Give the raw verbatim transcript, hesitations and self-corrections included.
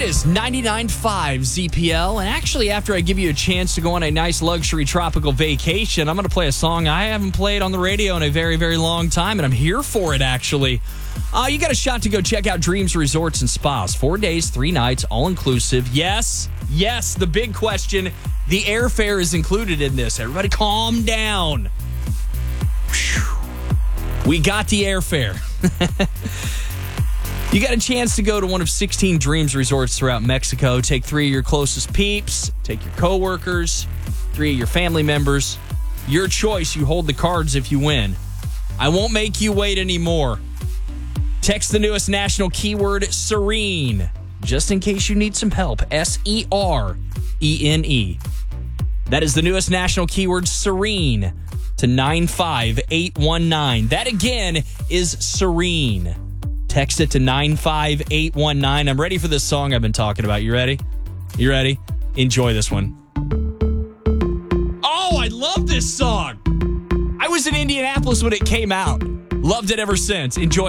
is ninety-nine point five Z P L, and actually after I give you a chance to go on a nice luxury tropical vacation, I'm going to play a song I haven't played on the radio in a very, very long time, and I'm here for it, actually. Uh, you got a shot to go check out Dreams Resorts and Spas. Four days, three nights, all-inclusive. Yes, yes, the big question, the airfare is included in this. Everybody calm down. Whew. We got the airfare. You got a chance to go to one of sixteen Dreams resorts throughout Mexico. Take three of your closest peeps, take your coworkers, three of your family members. Your choice. You hold the cards if you win. I won't make you wait anymore. Text the newest national keyword, Serene, just in case you need some help. S E R E N E. That is the newest national keyword, Serene, to nine five eight one nine. That again is Serene. Text it to nine five eight one nine. I'm ready for this song I've been talking about. You ready? You ready? Enjoy this one. Oh, I love this song. I was in Indianapolis when it came out. Loved it ever since. Enjoy.